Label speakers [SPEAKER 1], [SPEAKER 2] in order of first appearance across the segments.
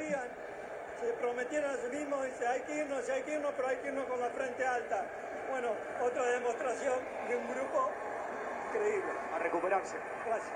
[SPEAKER 1] prometían, se prometieron a sí mismos, dice, hay que irnos, pero hay que irnos con la frente alta. Bueno, otra demostración de un grupo increíble.
[SPEAKER 2] A recuperarse.
[SPEAKER 1] Gracias.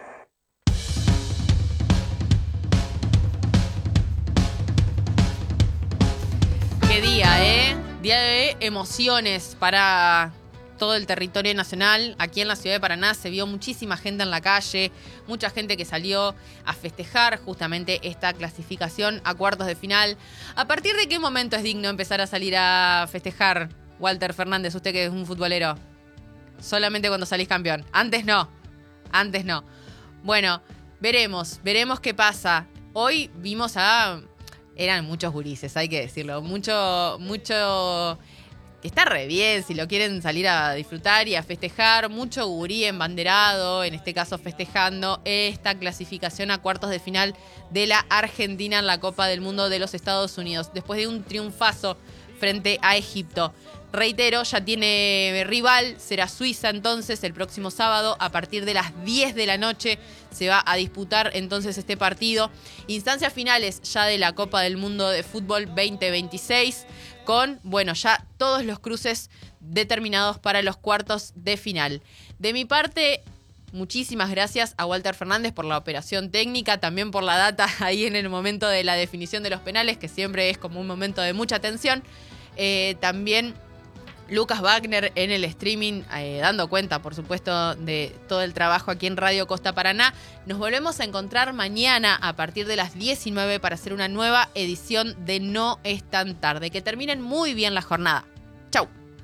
[SPEAKER 3] Qué día, ¿eh? Día de emociones para todo el territorio nacional. Aquí en la ciudad de Paraná se vio muchísima gente en la calle, mucha gente que salió a festejar justamente esta clasificación a cuartos de final. ¿A partir de qué momento es digno empezar a salir a festejar, Walter Fernández, usted que es un futbolero? Solamente cuando salís campeón. Antes no. Bueno, veremos qué pasa. Hoy vimos eran muchos gurises, hay que decirlo. Mucho. Que está re bien si lo quieren salir a disfrutar y a festejar. Mucho gurí embanderado, en este caso festejando esta clasificación a cuartos de final de la Argentina en la Copa del Mundo de los Estados Unidos. Después de un triunfazo frente a Egipto. Reitero, ya tiene rival, será Suiza entonces el próximo sábado a partir de las 10 de la noche se va a disputar entonces este partido. Instancias finales ya de la Copa del Mundo de Fútbol 2026 con, ya todos los cruces determinados para los cuartos de final. De mi parte, muchísimas gracias a Walter Fernández por la operación técnica, también por la data ahí en el momento de la definición de los penales, que siempre es como un momento de mucha tensión. También Lucas Wagner en el streaming, dando cuenta, por supuesto, de todo el trabajo aquí en Radio Costa Paraná. Nos volvemos a encontrar mañana a partir de las 19 para hacer una nueva edición de No es tan tarde. Que terminen muy bien la jornada. Chau.